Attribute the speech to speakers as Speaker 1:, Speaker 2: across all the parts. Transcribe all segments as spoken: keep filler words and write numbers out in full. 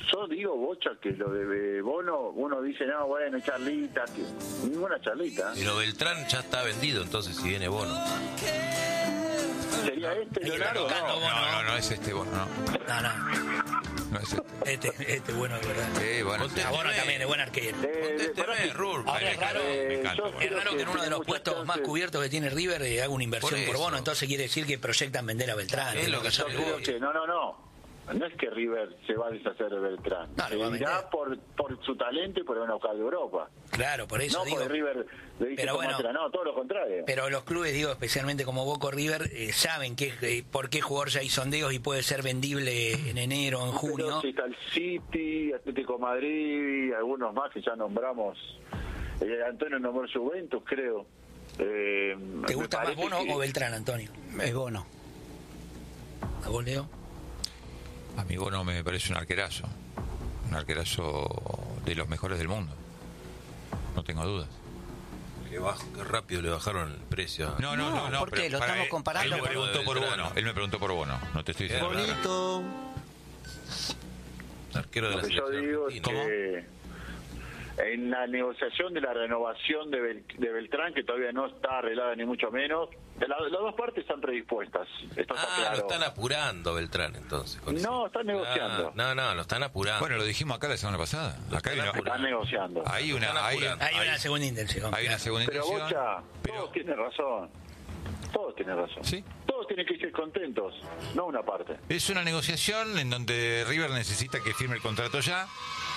Speaker 1: yo digo, Bocha, que lo de Bono, uno dice, no, bueno, charlita, que ninguna charlita.
Speaker 2: Pero Beltrán ya está vendido, entonces, si viene Bono.
Speaker 1: ¿Sería este?
Speaker 3: Está
Speaker 1: Leonardo?
Speaker 3: tocando
Speaker 1: No.
Speaker 3: Bono.
Speaker 4: No, no, no es este Bono, no.
Speaker 3: No, no.
Speaker 4: No es este.
Speaker 3: Este, este bueno, de verdad.
Speaker 4: Sí, bueno.
Speaker 3: A Bono también es buen arquero.
Speaker 1: Eh,
Speaker 2: Contésteme,
Speaker 1: pará que-
Speaker 2: Rur.
Speaker 3: Ahora es raro,
Speaker 1: eh,
Speaker 4: me encanta,
Speaker 1: yo
Speaker 4: Bono.
Speaker 3: Es
Speaker 1: creo
Speaker 3: raro que en uno de
Speaker 1: tiene
Speaker 3: los
Speaker 1: muchas
Speaker 3: puestos más
Speaker 1: chances.
Speaker 3: cubiertos que tiene River eh, haga una inversión
Speaker 2: Por
Speaker 3: por,
Speaker 2: eso.
Speaker 3: Bono, entonces quiere decir que proyectan vender a Beltrán.
Speaker 2: Es lo que
Speaker 1: Yo
Speaker 2: yo
Speaker 1: creo
Speaker 2: voy.
Speaker 1: que, no, no, no. No es que River se va a deshacer de Beltrán.
Speaker 3: No, lo va a
Speaker 1: Se irá
Speaker 3: vender.
Speaker 1: por, por su talento y por una local de Europa.
Speaker 3: Claro, por eso
Speaker 1: No
Speaker 3: digo.
Speaker 1: porque River le dice
Speaker 3: Pero bueno.
Speaker 1: tomátela, no, todo lo contrario.
Speaker 3: Pero los clubes, digo, especialmente como Boca o River, eh, saben que, eh, por qué jugador ya hay sondeos y puede ser vendible en enero o en junio.
Speaker 1: Pero si está el City, Atlético Madrid y algunos más que ya nombramos. Eh, Antonio nombró Juventus, creo. Eh,
Speaker 3: ¿Te
Speaker 1: me
Speaker 3: gusta más
Speaker 1: parece
Speaker 3: Bono
Speaker 1: que-
Speaker 3: o Beltrán, Antonio?
Speaker 5: Es Bono.
Speaker 3: ¿A vos, Leo?
Speaker 4: A mí Bono me parece un arquerazo. Un arquerazo de los mejores del mundo. No tengo dudas.
Speaker 2: Qué, bajo, qué rápido le bajaron el precio. a-
Speaker 4: No, no, no.
Speaker 5: No,
Speaker 4: no
Speaker 5: ¿por qué?
Speaker 4: pero
Speaker 5: Lo
Speaker 4: para
Speaker 5: estamos
Speaker 4: él-
Speaker 5: comparando
Speaker 4: Él me
Speaker 2: con lo de
Speaker 4: preguntó por
Speaker 2: Beltrán.
Speaker 4: Bono. Él me preguntó por Bono. No te estoy
Speaker 2: Qué
Speaker 4: diciendo nada.
Speaker 5: Bonito.
Speaker 2: Arquero de
Speaker 1: Lo
Speaker 2: la
Speaker 1: que yo
Speaker 2: selección
Speaker 1: digo es
Speaker 2: argentina.
Speaker 1: que en la negociación de la renovación de, Bel- de Beltrán, que todavía no está arreglada ni mucho menos, de la- las dos partes están predispuestas. Esto está
Speaker 2: Ah,
Speaker 1: claro.
Speaker 2: lo están apurando Beltrán, entonces. con
Speaker 1: No,
Speaker 2: eso.
Speaker 1: están negociando.
Speaker 2: Ah, no, no, lo están apurando.
Speaker 4: Bueno, lo dijimos acá la semana pasada. Acá hay
Speaker 2: están
Speaker 4: una,
Speaker 1: Están negociando.
Speaker 4: hay una,
Speaker 2: Están
Speaker 4: hay,
Speaker 2: apurando.
Speaker 3: Hay una segunda intención.
Speaker 4: hay una
Speaker 3: claro.
Speaker 4: segunda
Speaker 1: Pero
Speaker 4: intención.
Speaker 1: Bocha,
Speaker 4: pero-
Speaker 1: todos tienen razón. Todos tienen razón.
Speaker 4: Sí.
Speaker 1: Todos tienen que ir contentos, no una parte.
Speaker 4: Es una negociación en donde River necesita que firme el contrato ya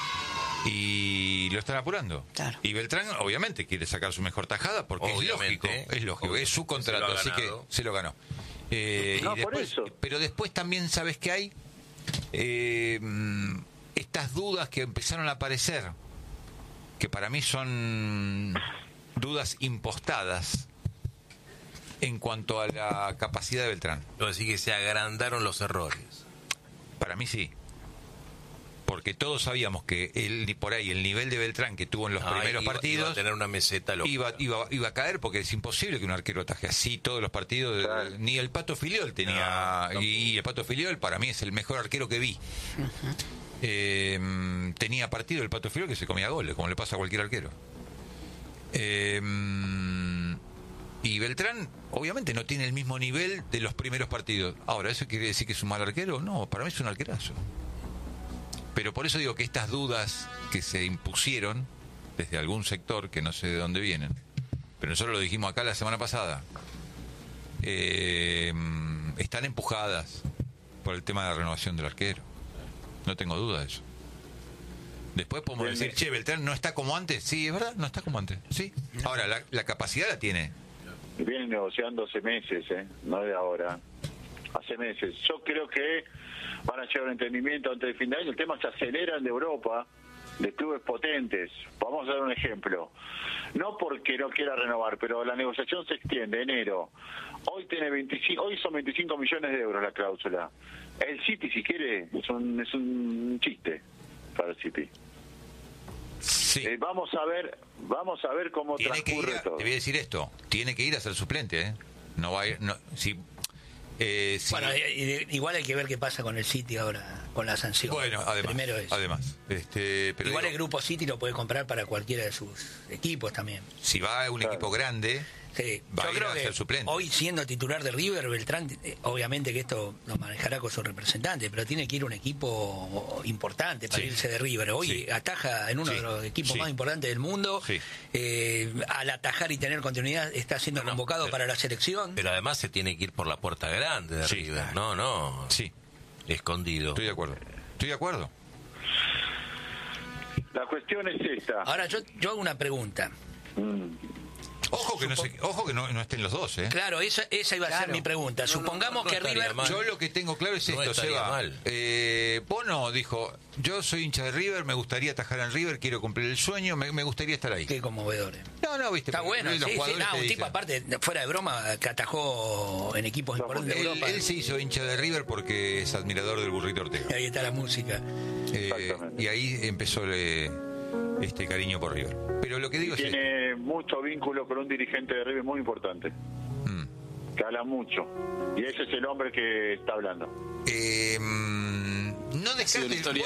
Speaker 4: y lo están apurando.
Speaker 5: Claro.
Speaker 4: Y Beltrán obviamente quiere sacar su mejor tajada porque
Speaker 2: Obviamente,
Speaker 4: es lógico, es lógico,
Speaker 2: obvio,
Speaker 4: es su
Speaker 2: se
Speaker 4: contrato,
Speaker 2: lo ha
Speaker 4: así que
Speaker 2: ganado.
Speaker 4: se lo ganó. Eh,
Speaker 1: No,
Speaker 4: y
Speaker 1: por
Speaker 4: después,
Speaker 1: eso.
Speaker 4: Pero después también sabes que hay eh, mm, estas dudas que empezaron a aparecer, que para mí son dudas impostadas en cuanto a la capacidad de Beltrán.
Speaker 2: Así que se agrandaron los errores.
Speaker 4: Para mí sí. Porque todos sabíamos que el, por ahí el nivel de Beltrán que tuvo en los
Speaker 2: Ah,
Speaker 4: primeros
Speaker 2: iba-
Speaker 4: partidos
Speaker 2: iba a tener una meseta loca.
Speaker 4: iba, iba, iba a caer porque es imposible que un arquero ataje así todos los partidos.
Speaker 1: Claro.
Speaker 4: Ni el Pato Filiol tenía.
Speaker 2: No, no.
Speaker 4: Y el Pato Filiol para mí es el mejor arquero que vi. Eh, tenía partido el Pato Filiol que se comía goles, como le pasa a cualquier arquero. Eh, y Beltrán, obviamente, no tiene el mismo nivel de los primeros partidos. Ahora, ¿eso quiere decir que es un mal arquero? No, para mí es un arquerazo. Pero por eso digo que estas dudas que se impusieron desde algún sector, que no sé de dónde vienen, pero nosotros lo dijimos acá la semana pasada, eh, están empujadas por el tema de la renovación del arquero. No tengo duda de eso. Después podemos
Speaker 1: Bien,
Speaker 4: decir,
Speaker 1: bien.
Speaker 4: che, Beltrán no está como antes. Sí, es verdad, no está como antes. Sí. Ahora, la, la capacidad la tiene.
Speaker 1: Vienen negociando hace meses, ¿eh? No de ahora. Hace meses. Yo creo que van a llegar a un entendimiento antes del fin de año. El tema se acelera de Europa, de clubes potentes. Vamos a dar un ejemplo. No porque no quiera renovar, pero la negociación se extiende, enero. Hoy tiene veinticinco, hoy son veinticinco millones de euros la cláusula. El City, si quiere, es un, es un chiste para el City.
Speaker 4: Sí.
Speaker 1: Eh, vamos a ver, vamos a ver cómo
Speaker 4: Tiene que ir
Speaker 1: transcurre
Speaker 4: a-
Speaker 1: todo.
Speaker 4: te voy a decir esto, tiene que ir a ser suplente, ¿eh? No va a ir, no, si, eh, si-
Speaker 3: Bueno, eh, eh, igual hay que ver qué pasa con el City ahora, con la sanción.
Speaker 4: bueno, además,
Speaker 3: Primero es.
Speaker 4: además, este, pero
Speaker 3: Igual
Speaker 4: digo,
Speaker 3: el grupo City lo puede comprar para cualquiera de sus equipos también.
Speaker 4: si va a un
Speaker 1: Claro.
Speaker 4: equipo grande,
Speaker 3: Sí.
Speaker 4: va
Speaker 3: Yo
Speaker 4: a ir
Speaker 3: creo
Speaker 4: a
Speaker 3: que
Speaker 4: ser suplente.
Speaker 3: hoy siendo titular de River, Beltrán, eh, obviamente que esto lo manejará con su representante, pero tiene que ir un equipo importante para
Speaker 4: Sí.
Speaker 3: irse de River. Hoy
Speaker 4: Sí.
Speaker 3: ataja en uno
Speaker 4: Sí.
Speaker 3: de los equipos
Speaker 4: Sí.
Speaker 3: más importantes del mundo.
Speaker 4: Sí.
Speaker 3: Eh, al atajar y tener continuidad está siendo
Speaker 2: No, no,
Speaker 3: convocado
Speaker 2: pero-
Speaker 3: para la selección.
Speaker 2: Pero además se tiene que ir por la puerta grande de
Speaker 4: Sí,
Speaker 2: River.
Speaker 4: claro.
Speaker 2: No, no.
Speaker 4: Sí,
Speaker 2: Escondido.
Speaker 4: estoy de acuerdo. Estoy de acuerdo.
Speaker 1: La cuestión es esta.
Speaker 3: Ahora yo, yo hago una pregunta.
Speaker 1: Mm.
Speaker 4: Ojo que no, se- ojo que no, no estén los dos, ¿eh?
Speaker 3: Claro, esa, esa iba a ser
Speaker 5: Claro.
Speaker 3: mi pregunta.
Speaker 2: No, no,
Speaker 3: Supongamos
Speaker 2: no
Speaker 3: que
Speaker 2: estaría
Speaker 3: River...
Speaker 2: mal.
Speaker 4: Yo lo que tengo claro es
Speaker 2: No
Speaker 4: esto,
Speaker 2: estaría
Speaker 4: Seba.
Speaker 2: mal.
Speaker 4: Eh, Bono dijo, yo soy hincha de River, me gustaría atajar en River, quiero cumplir el sueño, me, me gustaría estar ahí.
Speaker 3: Qué conmovedores.
Speaker 4: No, no, viste.
Speaker 3: Está
Speaker 4: pero
Speaker 3: bueno,
Speaker 4: los
Speaker 3: sí, sí,
Speaker 4: jugadores
Speaker 3: no,
Speaker 4: te
Speaker 3: un tipo
Speaker 4: dicen.
Speaker 3: aparte, fuera de broma, que atajó en equipos importantes de
Speaker 4: Él,
Speaker 3: Europa.
Speaker 4: él se hizo hincha de River porque es admirador del Burrito Ortega.
Speaker 3: Ahí está la música.
Speaker 4: Eh,
Speaker 1: Exactamente.
Speaker 4: y ahí empezó eh, este cariño por River. Pero lo que digo es esto.
Speaker 1: Tiene mucho vínculo con un dirigente de River muy importante,
Speaker 4: Mm.
Speaker 1: que habla mucho. Y ese es el hombre que está hablando.
Speaker 4: Eh, mm, no
Speaker 2: Ha sido una
Speaker 4: descartes.
Speaker 2: historia